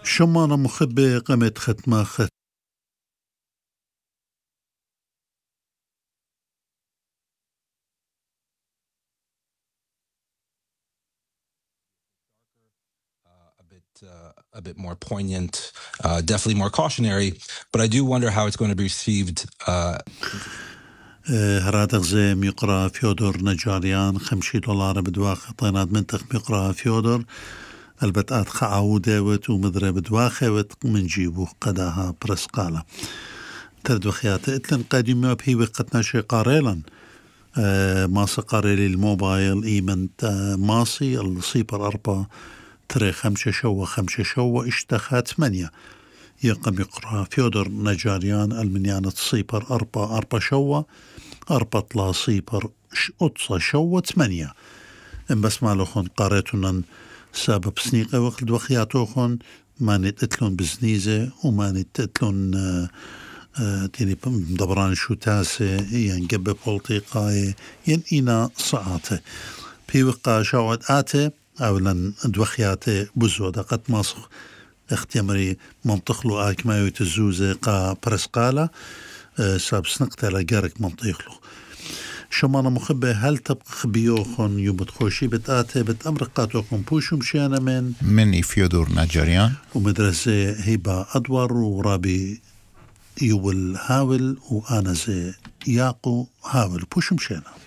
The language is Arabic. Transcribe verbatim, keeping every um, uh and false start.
شمانا مخبة قمت ختمة خت Uh, a bit more poignant, uh, definitely more cautionary, but I do wonder how it's going to be received. Uh, هراتق زي ميقرأ فيودور نجاريان خمشي دولار بدواخ طينات منطق ميقرأ فيودور البتات خعودة ومدري بدواخة من جيبو قداها برسقالة تردو خيات اتلن قادم بهي وقتنا شي قاريلا آه ماسي قاريلي الموبايل ايمنت آه ماسي الصيبر أربعة تري خمسة شوة خمسة شوة اشتخات ثمانية يقم يقرأ فيودور نجاريان المنيانة صيبر أربعة أربعة شوة أربعة طلا صيبر أطصة شوة ثمانية إن بس مالوخن قاريتنا سبب سنيقة وقت وخياتوخن ما نتقتلون بزنيزة وما نتقتلون آه آه تيني دبران شو تاسة ينقب بولطيقاية ينقينا صعاته بيوقع شوات آته أولا دوخياته بزودة قد ماسخ اختيامري منطقلو آك ما يتزوزة قا برسقالة أه ساب سنقتها لقارك منطقلو شمانا مخبة هل تبقى خبيوخن يوم تخوشي بتآته بتأمرقاتوكم بوشو مشيانا من من فيودور نجاريان ومدرسة هيبا أدوار ورابي يول هاول وأنا زي ياقو هاول بوشو مشيانا